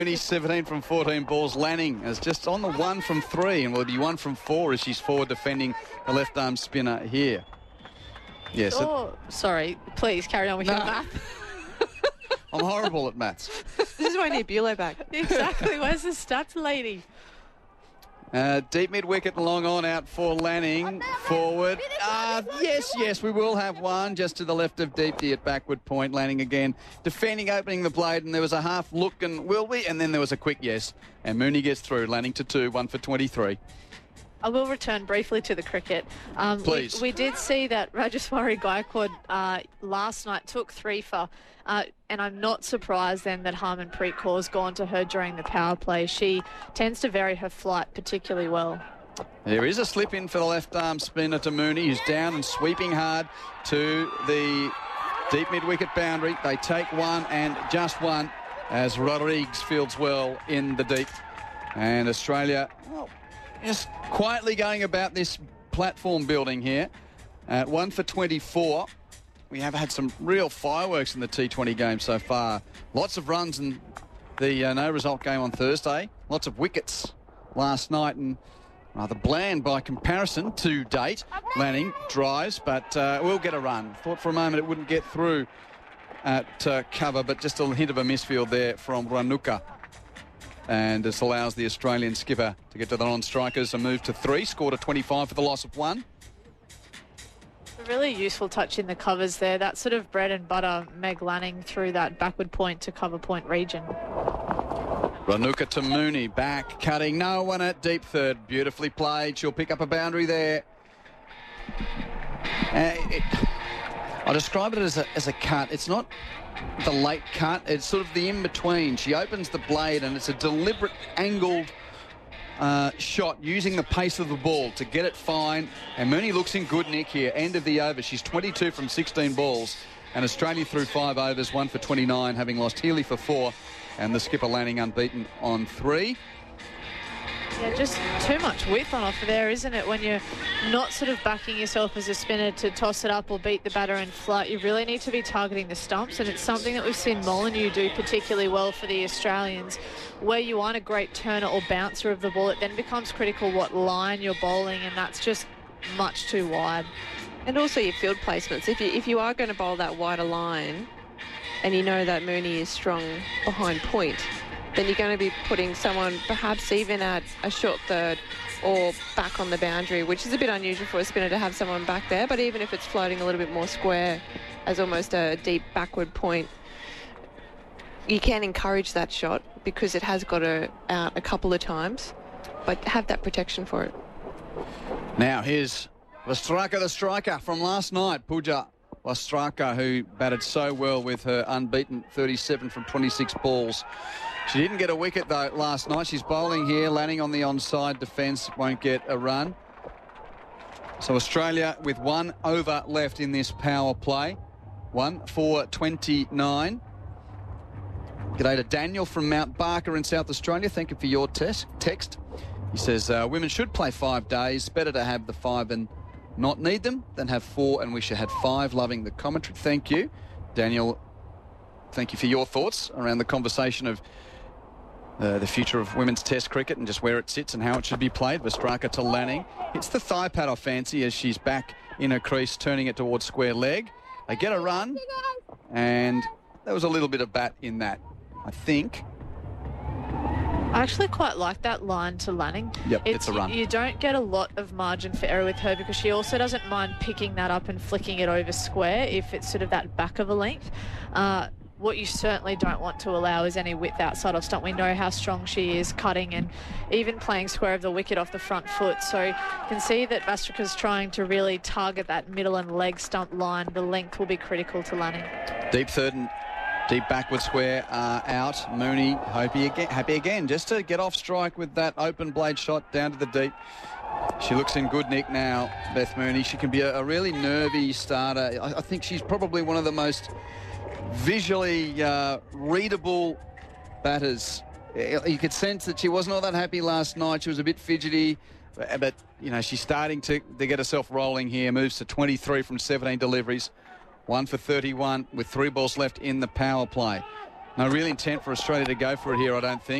Only 17 from 14 balls. Lanning is just on the 1 from 3 and will be 1 from 4 as she's forward defending the left arm spinner here. Yes. Oh, sorry. Please carry on with your math. I'm horrible at maths. This is why I need Buelow back. Exactly. Where's the stats lady? Deep mid-wicket, long on out for Lanning. Forward. Yes, we will have one just to the left of Deepty at backward point. Lanning again defending, opening the blade, and there was a half look and will we? And then there was a quick yes. And Mooney gets through. Lanning to 2, 1 for 23. I will return briefly to the cricket. Please. We did see that Rajeshwari Gaikwad last night took 3 for, and I'm not surprised then that Harmanpreet Kaur's gone to her during the power play. She tends to vary her flight particularly well. There is a slip in for the left arm spinner to Mooney, who's down and sweeping hard to the deep mid-wicket boundary. They take 1 and just 1 as Rodrigues fields well in the deep. And Australia just quietly going about this platform building here at 1 for 24. We have had some real fireworks in the T20 game so far. Lots of runs in the no result game on Thursday. Lots of wickets last night and rather bland by comparison to date. Lanning drives, but will get a run. Thought for a moment it wouldn't get through at cover, but just a hint of a misfield there from Ranuka. And this allows the Australian skipper to get to the non-strikers and move to 3. Scored a 25 for the loss of 1. A really useful touch in the covers there. That sort of bread and butter Meg Lanning through that backward point to cover point region. Ranuka to Mooney, back, cutting, no one at deep third. Beautifully played. She'll pick up a boundary there. I describe it as a cut. It's not the late cut, it's sort of the in-between. She opens the blade and it's a deliberate angled shot using the pace of the ball to get it fine. And Mooney looks in good nick here. End of the over. She's 22 from 16 balls. And Australia through 5 overs, 1 for 29, having lost Healy for 4. And the skipper Lanning unbeaten on 3. Yeah, just too much width on offer there, isn't it? When you're not sort of backing yourself as a spinner to toss it up or beat the batter in flight, you really need to be targeting the stumps, and it's something that we've seen Molyneux do particularly well for the Australians. Where you aren't a great turner or bouncer of the ball, it then becomes critical what line you're bowling, and that's just much too wide. And also your field placements. If you are going to bowl that wider line, and you know that Mooney is strong behind point, then you're going to be putting someone perhaps even at a short third or back on the boundary, which is a bit unusual for a spinner to have someone back there. But even if it's floating a little bit more square as almost a deep backward point, you can encourage that shot because it has got out a couple of times, but have that protection for it. Now here's Vastraka, the striker from last night, Pooja Vastraka, who batted so well with her unbeaten 37 from 26 balls. She didn't get a wicket, though, last night. She's bowling here, Lanning on the onside defence, won't get a run. So Australia with 1 over left in this power play. 1 for 29. G'day to Daniel from Mount Barker in South Australia. Thank you for your text. He says, women should play 5 days. Better to have the 5 and not need them than have 4 and wish you had 5. Loving the commentary. Thank you. Daniel, thank you for your thoughts around the conversation of the future of women's test cricket and just where it sits and how it should be played. Vastraka to Lanning. It's the thigh pad I fancy as she's back in her crease, turning it towards square leg. They get a run, and there was a little bit of bat in that, I think. I actually quite like that line to Lanning. Yep, it's a run. You don't get a lot of margin for error with her because she also doesn't mind picking that up and flicking it over square if it's sort of that back of a length. What you certainly don't want to allow is any width outside of stump. We know how strong she is cutting and even playing square of the wicket off the front foot. So you can see that Vastraka's trying to really target that middle and leg stump line. The length will be critical to Lanning. Deep third and deep backward square out. Mooney happy again just to get off strike with that open blade shot down to the deep. She looks in good nick now, Beth Mooney. She can be a really nervy starter. I think she's probably one of the most visually readable batters. You could sense that she wasn't all that happy last night. She was a bit fidgety, but you know, she's starting to get herself rolling here. Moves to 23 from 17 deliveries. 1 for 31 with 3 balls left in the power play. No real intent for Australia to go for it here, I don't think.